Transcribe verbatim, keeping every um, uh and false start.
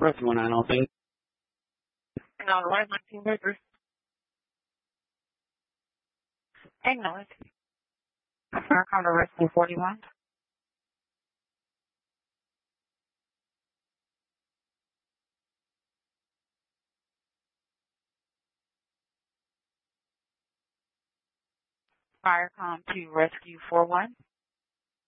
Rescue one nine oh thing. No, where's my team papers? Ignore. Fire come to rescue forty-one. Fire come to rescue four one.